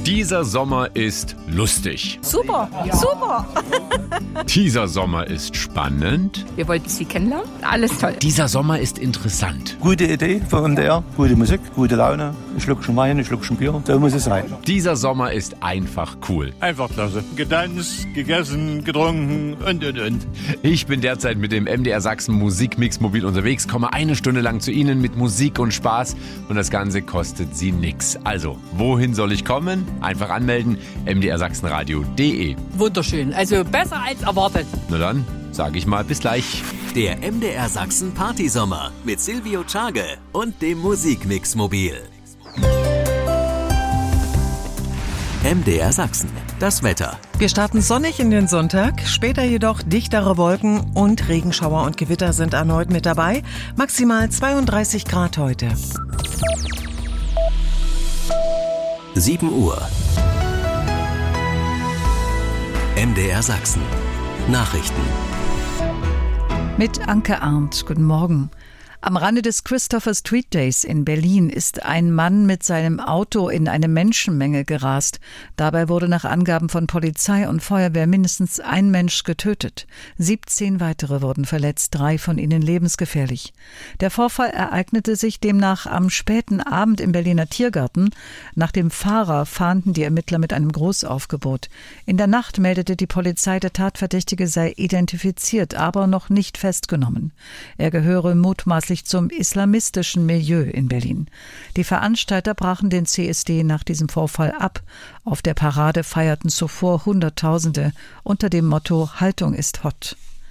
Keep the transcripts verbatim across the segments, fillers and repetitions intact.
Dieser Sommer ist lustig. Super, super. Dieser Sommer ist spannend. Wir wollten Sie kennenlernen. Alles toll. Dieser Sommer ist interessant. Gute Idee für N D R, gute Musik, gute Laune, ein Schluckchen Wein, ein Schluckchen Bier, so muss es sein. Dieser Sommer ist einfach cool. Einfach klasse. Getanzt, gegessen, getrunken und, und, und. Ich bin derzeit mit dem M D R Sachsen Musikmix mobil unterwegs, komme eine Stunde lang zu Ihnen mit Musik und Spaß und das Ganze kostet Sie nix. Also, wohin soll ich kommen? Einfach anmelden, m d r sachsenradio punkt d e. Wunderschön, also besser als erwartet. Na dann, sage ich mal bis gleich. Der M D R Sachsen Partysommer mit Silvio Czage und dem Musikmix mobil. M D R Sachsen, das Wetter. Wir starten sonnig in den Sonntag, später jedoch dichtere Wolken und Regenschauer und Gewitter sind erneut mit dabei. Maximal zweiunddreißig Grad heute. sieben Uhr. M D R Sachsen. Nachrichten. Mit Anke Arndt. Guten Morgen. Am Rande des Christopher Street Days in Berlin ist ein Mann mit seinem Auto in eine Menschenmenge gerast. Dabei wurde nach Angaben von Polizei und Feuerwehr mindestens ein Mensch getötet. siebzehn weitere wurden verletzt, drei von ihnen lebensgefährlich. Der Vorfall ereignete sich demnach am späten Abend im Berliner Tiergarten. Nach dem Fahrer fahnden die Ermittler mit einem Großaufgebot. In der Nacht meldete die Polizei, der Tatverdächtige sei identifiziert, aber noch nicht festgenommen. Er gehöre mutmaßlich zum islamistischen Milieu in Berlin. Die Veranstalter brachen den C S D nach diesem Vorfall ab. Auf der Parade feierten zuvor Hunderttausende unter dem Motto „Haltung ist hot“.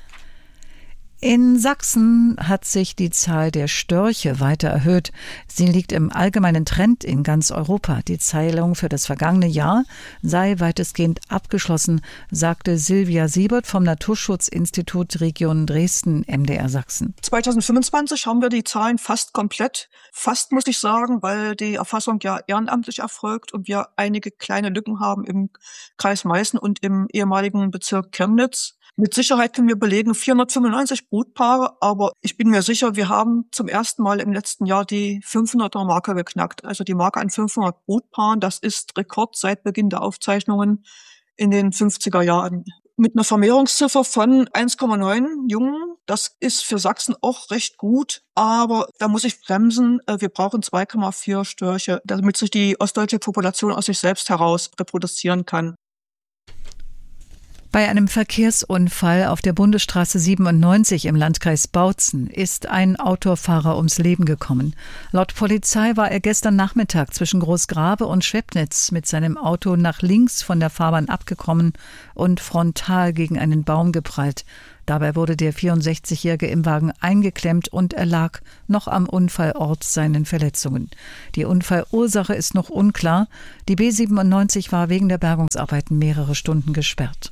In Sachsen hat sich die Zahl der Störche weiter erhöht. Sie liegt im allgemeinen Trend in ganz Europa. Die Zählung für das vergangene Jahr sei weitestgehend abgeschlossen, sagte Silvia Siebert vom Naturschutzinstitut Region Dresden M D R Sachsen. zwanzig fünfundzwanzig haben wir die Zahlen fast komplett. Fast muss ich sagen, weil die Erfassung ja ehrenamtlich erfolgt und wir einige kleine Lücken haben im Kreis Meißen und im ehemaligen Bezirk Chemnitz. Mit Sicherheit können wir belegen vierhundertfünfundneunzig Brutpaare, aber ich bin mir sicher, wir haben zum ersten Mal im letzten Jahr die fünfhunderter-Marke geknackt. Also die Marke an fünfhundert Brutpaaren, das ist Rekord seit Beginn der Aufzeichnungen in den fünfziger Jahren. Mit einer Vermehrungsziffer von eins Komma neun Jungen, das ist für Sachsen auch recht gut, aber da muss ich bremsen. Wir brauchen zwei Komma vier Störche, damit sich die ostdeutsche Population aus sich selbst heraus reproduzieren kann. Bei einem Verkehrsunfall auf der Bundesstraße siebenundneunzig im Landkreis Bautzen ist ein Autofahrer ums Leben gekommen. Laut Polizei war er gestern Nachmittag zwischen Großgrabe und Schwebnitz mit seinem Auto nach links von der Fahrbahn abgekommen und frontal gegen einen Baum geprallt. Dabei wurde der vierundsechzigjährige im Wagen eingeklemmt und erlag noch am Unfallort seinen Verletzungen. Die Unfallursache ist noch unklar. Die B siebenundneunzig war wegen der Bergungsarbeiten mehrere Stunden gesperrt.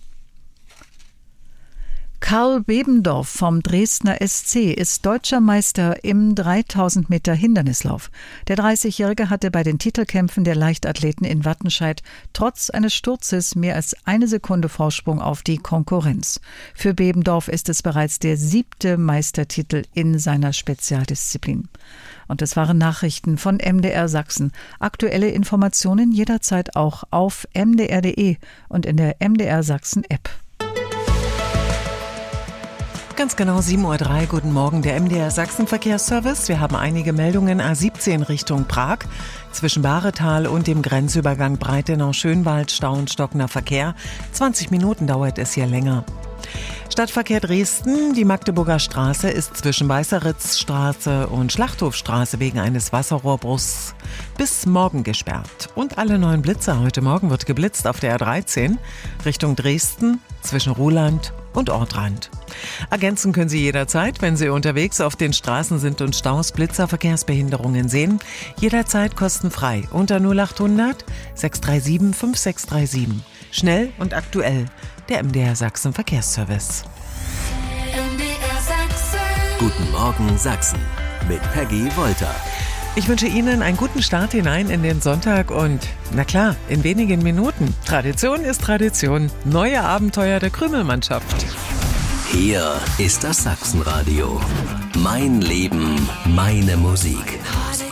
Karl Bebendorf vom Dresdner S C ist deutscher Meister im dreitausend Meter Hindernislauf. Der dreißigjährige hatte bei den Titelkämpfen der Leichtathleten in Wattenscheid trotz eines Sturzes mehr als eine Sekunde Vorsprung auf die Konkurrenz. Für Bebendorf ist es bereits der siebte Meistertitel in seiner Spezialdisziplin. Und das waren Nachrichten von M D R Sachsen. Aktuelle Informationen jederzeit auch auf m d r punkt d e und in der M D R Sachsen App. Ganz genau sieben Uhr drei, guten Morgen, der M D R Sachsen Verkehrsservice. Wir haben einige Meldungen. A siebzehn Richtung Prag. Zwischen Bahretal und dem Grenzübergang Breitenau-Schönwald Stau und stockender Verkehr. zwanzig Minuten dauert es hier länger. Stadtverkehr Dresden, die Magdeburger Straße ist zwischen Weißeritzstraße und Schlachthofstraße wegen eines Wasserrohrbruchs bis morgen gesperrt. Und alle neuen Blitzer. Heute Morgen wird geblitzt auf der R dreizehn Richtung Dresden zwischen Ruhland und Ortrand. Ergänzen können Sie jederzeit, wenn Sie unterwegs auf den Straßen sind und Staus, Blitzer, Verkehrsbehinderungen sehen. Jederzeit kostenfrei unter null achthundert sechs drei sieben fünf sechs drei sieben. Schnell und aktuell. Der M D R Sachsen Verkehrsservice. M D R Sachsen. Guten Morgen Sachsen mit Peggy Wolter. Ich wünsche Ihnen einen guten Start hinein in den Sonntag und, na klar, in wenigen Minuten. Tradition ist Tradition. Neue Abenteuer der Krümelmannschaft. Hier ist das Sachsenradio. Mein Leben, meine Musik.